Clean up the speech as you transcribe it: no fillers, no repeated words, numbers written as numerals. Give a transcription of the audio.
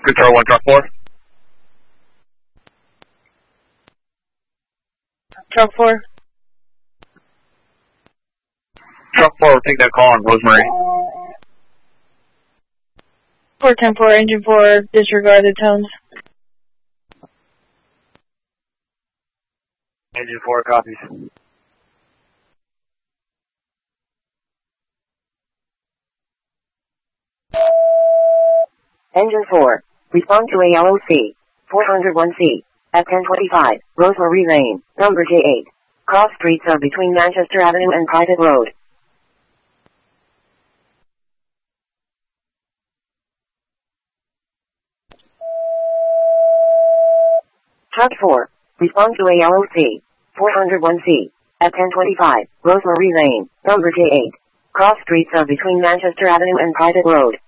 Guitar 1, truck 4. Truck 4. Truck 4, take that call on Rosemary. 410-4, engine 4, disregard the tones. Engine 4 copies. Engine 4, respond to ALOC, 401C, at 1025, Rosemary Lane, number J8. Cross streets are between Manchester Avenue and Private Road. Truck 4, respond to ALOC, 401C, at 1025, Rosemary Lane, number J8. Cross streets are between Manchester Avenue and Private Road.